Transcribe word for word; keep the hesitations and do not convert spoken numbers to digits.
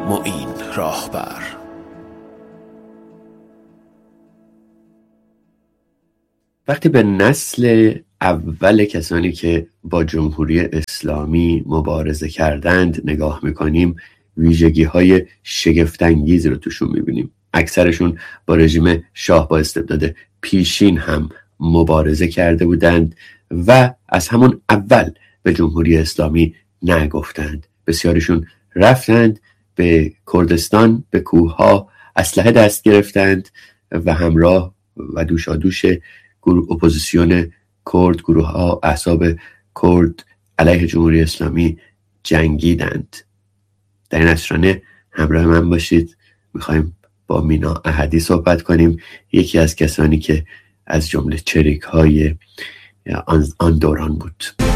معین راهبر. وقتی به نسل اول کسانی که با جمهوری اسلامی مبارزه کردند نگاه میکنیم، ویژگی های شگفت‌انگیزی رو توشون میبینیم. اکثرشون با رژیم شاه با استبداد پیشین هم مبارزه کرده بودند و از همون اول به جمهوری اسلامی نگفتند. بسیاریشون رفتند به کردستان، به کوهها، اسلحه دست گرفتند و همراه و دوشادوش گروه اپوزیسیون کرد، گروه ها احزاب کرد علیه جمهوری اسلامی جنگیدند. در این نشریه همراه من باشید. میخوایم با مینا احدی صحبت کنیم، یکی از کسانی که از جمله چریک های آن دوران بود.